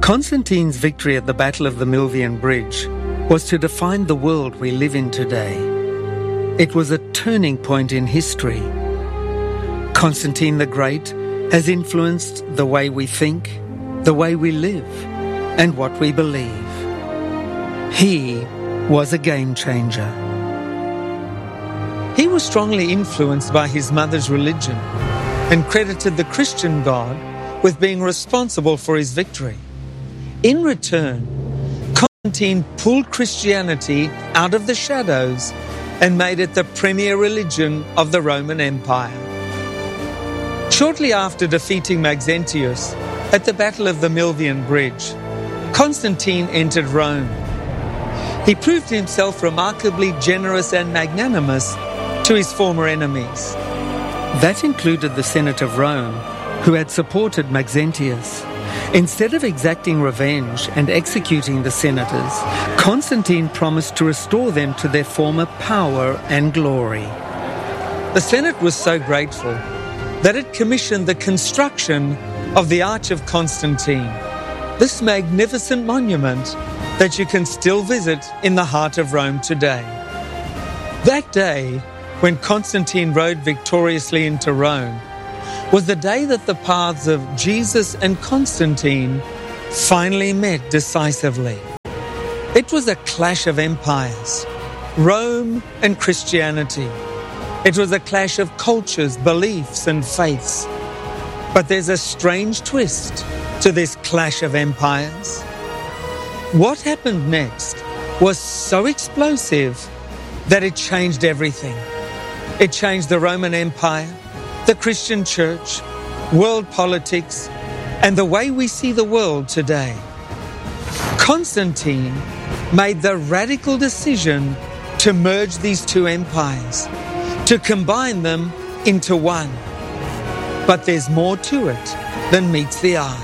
Constantine's victory at the Battle of the Milvian Bridge was to define the world we live in today. It was a turning point in history. Constantine the Great has influenced the way we think, the way we live, and what we believe. He was a game changer. He was strongly influenced by his mother's religion and credited the Christian God with being responsible for his victory. In return, Constantine pulled Christianity out of the shadows and made it the premier religion of the Roman Empire. Shortly after defeating Maxentius at the Battle of the Milvian Bridge, Constantine entered Rome. He proved himself remarkably generous and magnanimous to his former enemies. That included the Senate of Rome, who had supported Maxentius. Instead of exacting revenge and executing the senators, Constantine promised to restore them to their former power and glory. The Senate was so grateful that it commissioned the construction of the Arch of Constantine, this magnificent monument that you can still visit in the heart of Rome today. That day, when Constantine rode victoriously into Rome, was the day that the paths of Jesus and Constantine finally met decisively. It was a clash of empires, Rome and Christianity. It was a clash of cultures, beliefs, and faiths. But there's a strange twist to this clash of empires. What happened next was so explosive that it changed everything. It changed the Roman Empire, the Christian Church, world politics, and the way we see the world today. Constantine made the radical decision to merge these two empires, to combine them into one. But there's more to it than meets the eye.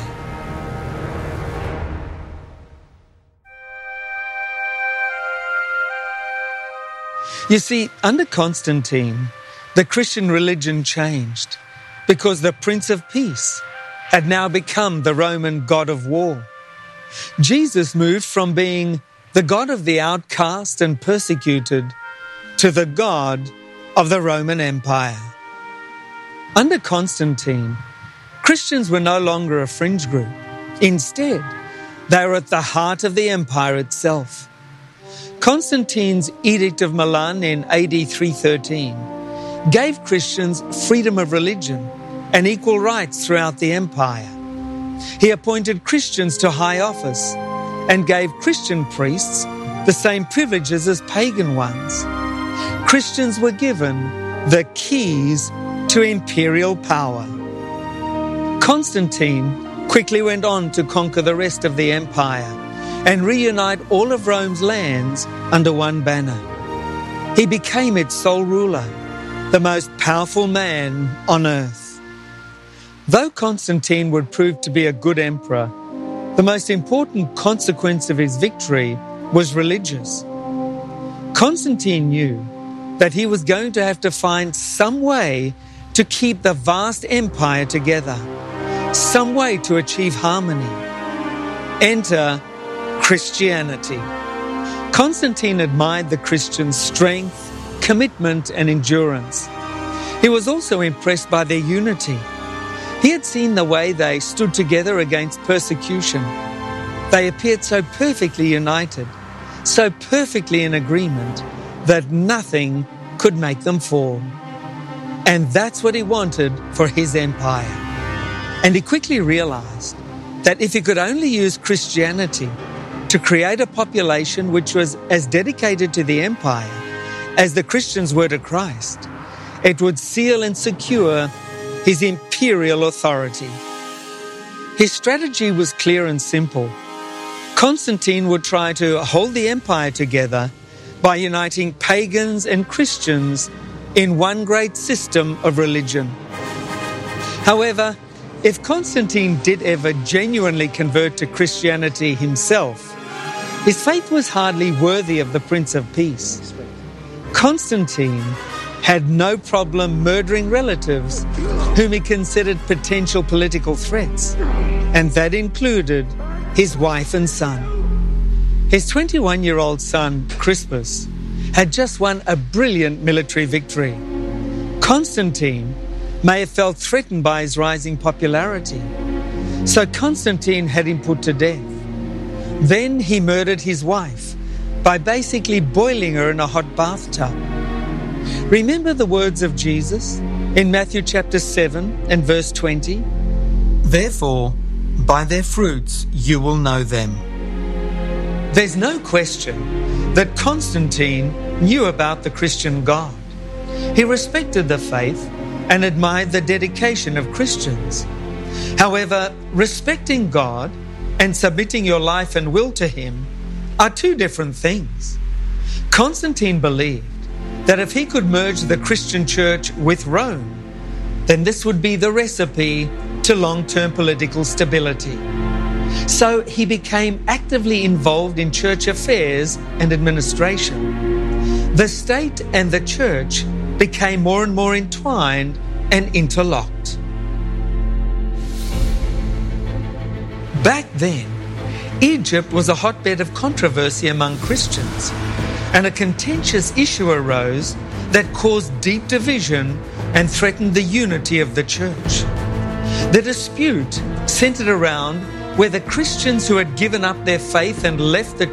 You see, under Constantine, the Christian religion changed because the Prince of Peace had now become the Roman god of war. Jesus moved from being the God of the outcast and persecuted to the God of the Roman Empire. Under Constantine, Christians were no longer a fringe group. Instead, they were at the heart of the empire itself. Constantine's Edict of Milan in AD 313 gave Christians freedom of religion and equal rights throughout the empire. He appointed Christians to high office and gave Christian priests the same privileges as pagan ones. Christians were given the keys to imperial power. Constantine quickly went on to conquer the rest of the empire and reunite all of Rome's lands under one banner. He became its sole ruler, the most powerful man on earth. Though Constantine would prove to be a good emperor, the most important consequence of his victory was religious. Constantine knew that he was going to have to find some way to keep the vast empire together, some way to achieve harmony. Enter Christianity. Constantine admired the Christians' strength, commitment, and endurance. He was also impressed by their unity. He had seen the way they stood together against persecution. They appeared so perfectly united, so perfectly in agreement, that nothing could make them fall. And that's what he wanted for his empire. And he quickly realized that if he could only use Christianity to create a population which was as dedicated to the empire as the Christians were to Christ, it would seal and secure his imperial authority. His strategy was clear and simple. Constantine would try to hold the empire together by uniting pagans and Christians in one great system of religion. However, if Constantine did ever genuinely convert to Christianity himself, his faith was hardly worthy of the Prince of Peace. Constantine had no problem murdering relatives whom he considered potential political threats, and that included his wife and son. His 21-year-old son, Crispus, had just won a brilliant military victory. Constantine may have felt threatened by his rising popularity, so Constantine had him put to death. Then he murdered his wife by basically boiling her in a hot bathtub. Remember the words of Jesus in Matthew chapter 7 and verse 20? Therefore, by their fruits you will know them. There's no question that Constantine knew about the Christian God. He respected the faith and admired the dedication of Christians. However, respecting God and submitting your life and will to Him are two different things. Constantine believed that if he could merge the Christian church with Rome, then this would be the recipe to long-term political stability. So he became actively involved in church affairs and administration. The state and the church became more and more entwined and interlocked. Back then, Egypt was a hotbed of controversy among Christians, and a contentious issue arose that caused deep division and threatened the unity of the church. The dispute centered around whether Christians who had given up their faith and left the